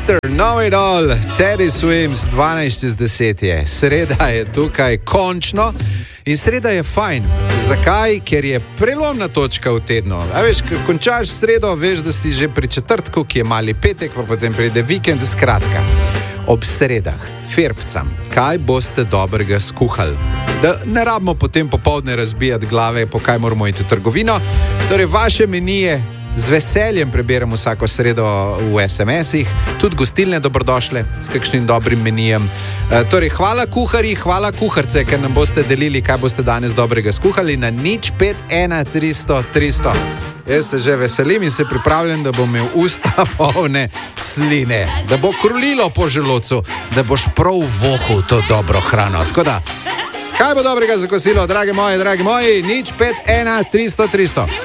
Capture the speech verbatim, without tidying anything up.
mister Know-It-All, Teddy Swims, dvanajst iz deset je. Sreda je tukaj končno in sreda je fajn. Zakaj? Ker je prelomna točka v tednu. A veš, ko končaš sredo, veš, da si že pri četrtku, ki je mali petek, pa potem pride vikend, skratka. Ob sredah, ferbcam, kaj boste dobrega skuhali? Da ne rabimo potem popoldne razbijati glave, po kaj moramo iti v trgovino. Torej, vaše menije z veseljem preberem vsako sredo v es em esih, tudi gostilne dobrodošle s kakšnim dobrim menijem. E, torej, hvala kuharji, hvala kuharce, ker nam boste delili, kaj boste danes dobrega skuhali na nič pet ena tristo tristo. Jaz se že veselim in se pripravljam, da bom imel usta polne sline, da bo krulilo po želodcu, da boš prav vohal to dobro hrano. Tako da, kaj bo dobrega za kosilo, dragi moji, dragi moji, nič pet ena tristo tristo.